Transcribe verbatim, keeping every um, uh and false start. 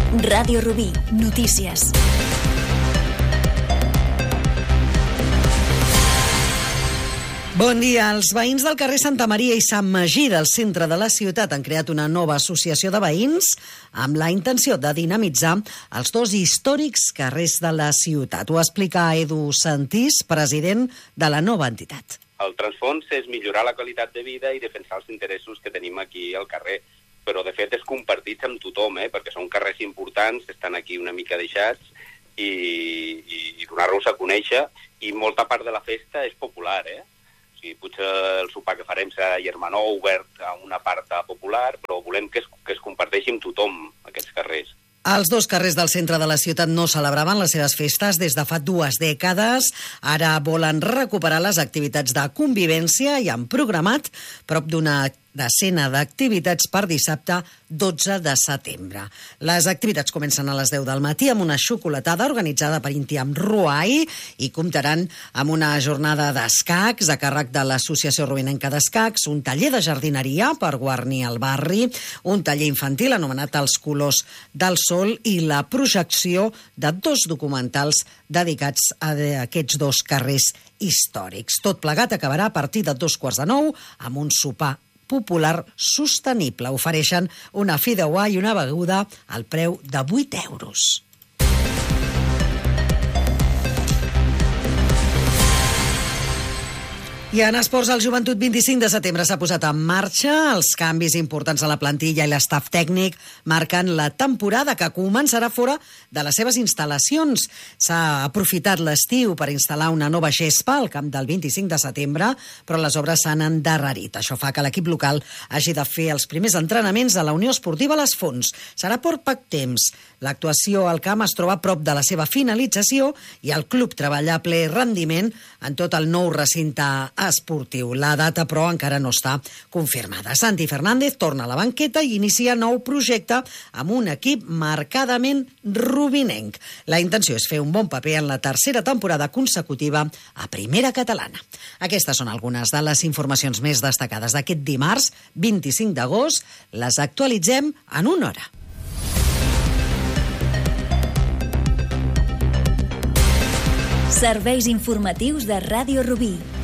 Ràdio Rubí, notícies. Bon dia. Els veïns del carrer Santa Maria i Sant Magí del centre de la ciutat han creat una nova associació de veïns amb la intenció de dinamitzar els dos històrics carrers de la ciutat. Ho explica Edu Santís, president de la nova entitat. El transfons és millorar la qualitat de vida i defensar els interessos que tenim aquí al carrer, però de fet és compartits amb tothom, eh? perquè són carrers importants, estan aquí una mica deixats, i, i, i donar-los a conèixer, i molta part de la festa és popular, eh? O sigui, potser el sopar que farem serà a Germanó, obert a una part popular, però volem que es, que es comparteixi amb tothom, aquests carrers. Els dos carrers del centre de la ciutat no celebraven les seves festes des de fa dues dècades. Ara volen recuperar les activitats de convivència i han programat prop d'una decena d'activitats per dissabte dotze de setembre. Les activitats comencen a les deu del matí amb una xocolatada organitzada per Inti amb Ruai i comptaran amb una jornada d'escacs a càrrec de l'Associació Rubinenca d'Escacs, un taller de jardineria per guarnir el barri, un taller infantil anomenat Els colors del sol i la projecció de dos documentals dedicats a aquests dos carrers històrics. Tot plegat acabarà a partir de dos quarts de nou amb un sopar popular sostenible. Ofereixen una fideuà i una beguda al preu de vuit euros. I en esports, el Joventut vint-i-cinc de setembre s'ha posat en marxa. Els canvis importants a la plantilla i l'estaf tècnic marquen la temporada que començarà fora de les seves instal·lacions. S'ha aprofitat l'estiu per instal·lar una nova gespa al camp del vint-i-cinc de setembre, però les obres s'han endarrerit. Això fa que l'equip local hagi de fer els primers entrenaments a la Unió Esportiva Les Fonts. Serà per poc temps. L'actuació al camp es troba a prop de la seva finalització i el club treballa a ple rendiment en tot el nou recinte esportiu. La data, però, encara no està confirmada. Santi Fernández torna a la banqueta i inicia nou projecte amb un equip marcadament rubinenc. La intenció és fer un bon paper en la tercera temporada consecutiva a Primera Catalana. Aquestes són algunes de les informacions més destacades d'aquest dimarts, vint-i-cinc d'agost. Les actualitzem en una hora. Serveis informatius de Ràdio Rubí.